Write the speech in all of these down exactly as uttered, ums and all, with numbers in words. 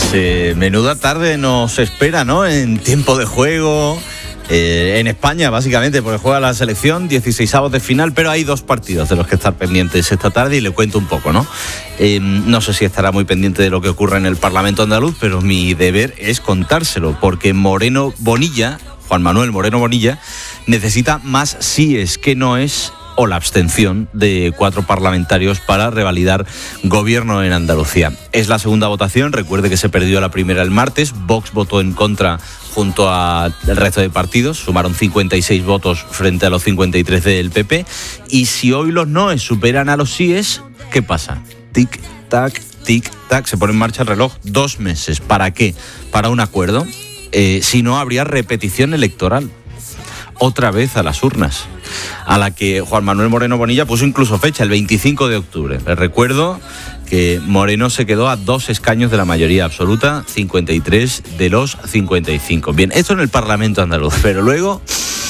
eh, menuda tarde nos espera, ¿no? En tiempo de juego, eh, en España, básicamente, porque juega la selección, dieciseisavos de final, pero hay dos partidos de los que estar pendientes esta tarde y le cuento un poco, ¿no? Eh, no sé si estará muy pendiente de lo que ocurre en el Parlamento andaluz, pero mi deber es contárselo, porque Moreno Bonilla, Juan Manuel Moreno Bonilla, necesita más síes que noes o la abstención de cuatro parlamentarios para revalidar gobierno en Andalucía. Es la segunda votación, recuerde que se perdió la primera el martes, Vox votó en contra junto al resto de partidos, sumaron cincuenta y seis votos frente a los cincuenta y tres del P P, y si hoy los noes superan a los síes, ¿qué pasa? Tic, tac, tic, tac, se pone en marcha el reloj, dos meses. ¿Para qué? Para un acuerdo. Eh, si no, habría repetición electoral. Otra vez a las urnas, a la que Juan Manuel Moreno Bonilla puso incluso fecha, el veinticinco de octubre. Les recuerdo que Moreno se quedó a dos escaños de la mayoría absoluta, cincuenta y tres de los cincuenta y cinco. Bien, esto en el Parlamento andaluz, pero luego,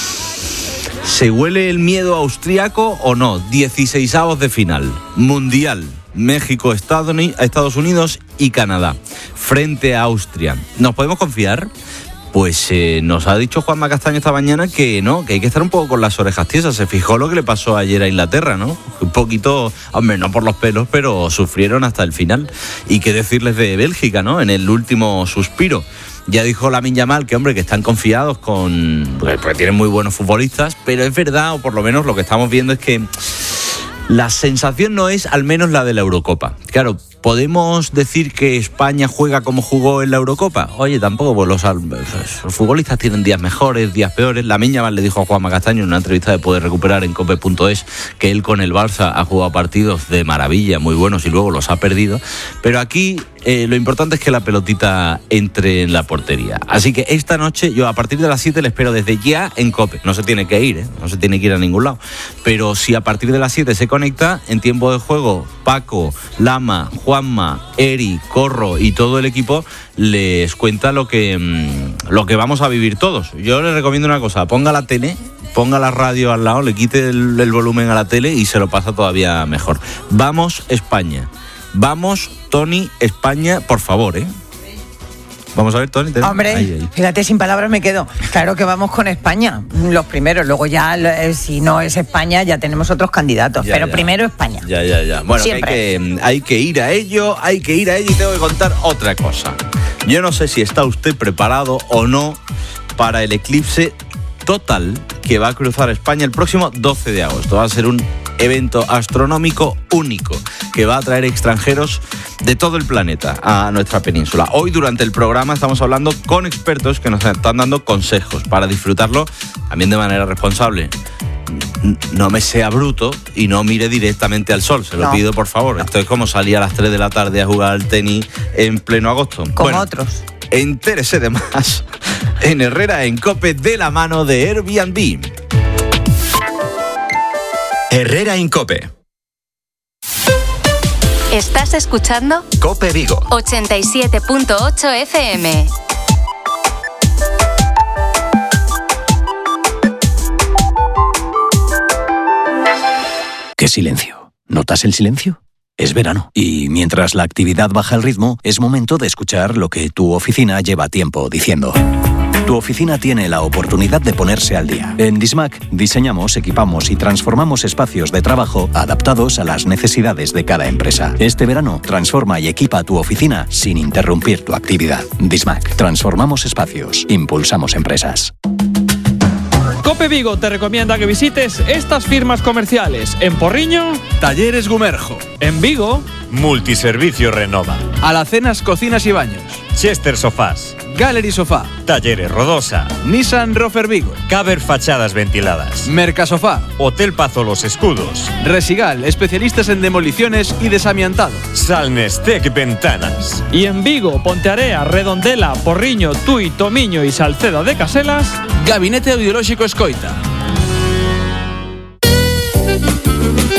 ¿se huele el miedo austríaco o no? dieciseisavos de final, Mundial, México, Estados Unidos y Canadá, frente a Austria. ¿Nos podemos confiar? Pues eh, nos ha dicho Juanma Castaño esta mañana que no, que hay que estar un poco con las orejas tiesas. Se fijó lo que le pasó ayer a Inglaterra, ¿no? Un poquito, hombre, no por los pelos, pero sufrieron hasta el final. Y qué decirles de Bélgica, ¿no? En el último suspiro. Ya dijo Lamine Yamal que, hombre, que están confiados con... Porque tienen muy buenos futbolistas, pero es verdad, o por lo menos lo que estamos viendo es que la sensación no es al menos la de la Eurocopa. Claro, ¿podemos decir que España juega como jugó en la Eurocopa? Oye, tampoco, pues los, los futbolistas tienen días mejores, días peores. Lamine Yamal le dijo a Juanma Castaño en una entrevista de Poder Recuperar en cope punto es que él con el Barça ha jugado partidos de maravilla, muy buenos, y luego los ha perdido. Pero aquí eh, lo importante es que la pelotita entre en la portería. Así que esta noche, yo a partir de las siete le espero desde ya en COPE. No se tiene que ir, ¿eh? No se tiene que ir a ningún lado. Pero si a partir de las siete se conecta, en tiempo de juego, Paco, Lama, Juanma, Eri, Corro y todo el equipo les cuenta lo que, mmm, lo que vamos a vivir todos. Yo les recomiendo una cosa, ponga la tele, ponga la radio al lado, le quite el, el volumen a la tele y se lo pasa todavía mejor. Vamos España, vamos Tony España, por favor, ¿eh? Vamos a ver, Tony. Hombre, ahí, ahí. Fíjate, sin palabras me quedo. Claro que vamos con España, los primeros. Luego ya, si no es España, ya tenemos otros candidatos. Ya, pero ya. Primero España. Ya, ya, ya. Bueno, hay que, hay que ir a ello, hay que ir a ello y tengo que contar otra cosa. Yo no sé si está usted preparado o no para el eclipse total que va a cruzar España el próximo doce de agosto. Va a ser un evento astronómico único que va a traer extranjeros de todo el planeta a nuestra península. Hoy durante el programa estamos hablando con expertos que nos están dando consejos para disfrutarlo también de manera responsable. No me sea bruto y no mire directamente al sol, se lo no. pido por favor. No. Esto es como salir a las tres de la tarde a jugar al tenis en pleno agosto. Como bueno, otros. Entérese de más en Herrera en COPE de la mano de Airbnb. Herrera en COPE. ¿Estás escuchando? COPE Vigo. ochenta y siete punto ocho F M. ¡Qué silencio! ¿Notas el silencio? Es verano y mientras la actividad baja el ritmo, es momento de escuchar lo que tu oficina lleva tiempo diciendo. Tu oficina tiene la oportunidad de ponerse al día. En Dismac diseñamos, equipamos y transformamos espacios de trabajo adaptados a las necesidades de cada empresa. Este verano, transforma y equipa tu oficina sin interrumpir tu actividad. Dismac. Transformamos espacios. Impulsamos empresas. COPE Vigo te recomienda que visites estas firmas comerciales. En Porriño, Talleres Gumerjo. En Vigo, Multiservicio Renova. Alacenas Cocinas y Baños. Chester Sofás. Gallery Sofá. Talleres Rodosa. Nissan Rofer Vigo. Caber Fachadas Ventiladas. Mercasofá. Hotel Pazo Los Escudos. Resigal, especialistas en demoliciones y desamiantado. Salnestec Ventanas. Y en Vigo, Pontearea, Redondela, Porriño, Tui, Tomiño y Salceda de Caselas, Gabinete Audiolóxico Escoita.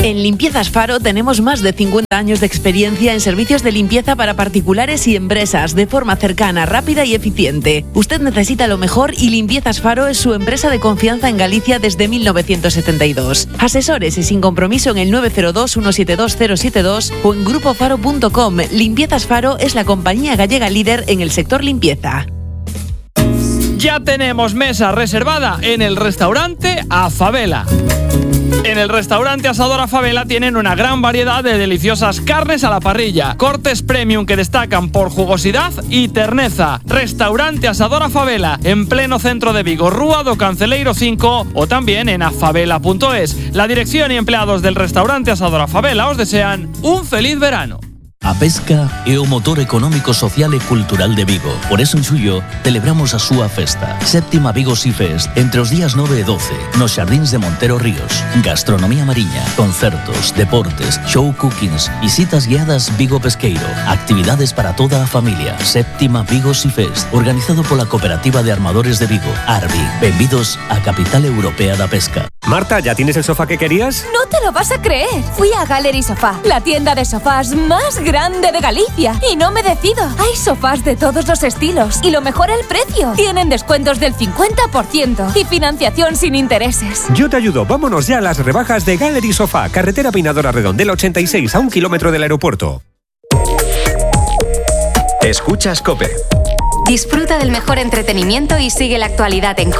En Limpiezas Faro tenemos más de cincuenta años de experiencia en servicios de limpieza para particulares y empresas de forma cercana, rápida y eficiente. Usted necesita lo mejor y Limpiezas Faro es su empresa de confianza en Galicia desde mil novecientos setenta y dos. Asesores y sin compromiso en el nueve cero dos, uno siete dos cero siete dos o en grupo faro punto com. Limpiezas Faro es la compañía gallega líder en el sector limpieza. Ya tenemos mesa reservada en el restaurante Afabela. En el restaurante Asador Afabela tienen una gran variedad de deliciosas carnes a la parrilla, cortes premium que destacan por jugosidad y terneza. Restaurante Asador Afabela, en pleno centro de Vigo, Rúa do Canceleiro cinco o también en afabela punto es. La dirección y empleados del restaurante Asador Afabela os desean un feliz verano. A pesca é o motor económico, social e cultural de Vigo. Por eso en xullo celebramos a súa festa. Séptima Vigo Sea Fest, entre os días nove e doce, nos Xardíns de Montero Ríos. Gastronomía mariña, concertos, deportes, show cookings, visitas guiadas Vigo Pesqueiro, actividades para toda a familia. Séptima Vigo Sea Fest, organizado pola Cooperativa de Armadores de Vigo, Arbi. Benvidos á capital europea da pesca. Marta, ¿ya tienes el sofá que querías? No te lo vas a creer. Fui a Gallery Sofá, la tienda de sofás más grande de Galicia, y no me decido. Hay sofás de todos los estilos y lo mejor, el precio. Tienen descuentos del cincuenta por ciento y financiación sin intereses. Yo te ayudo. Vámonos ya a las rebajas de Gallery Sofá, carretera Peinadora Redondela ochenta y seis, a un kilómetro del aeropuerto. Escuchas COPE. Disfruta del mejor entretenimiento y sigue la actualidad en COPE.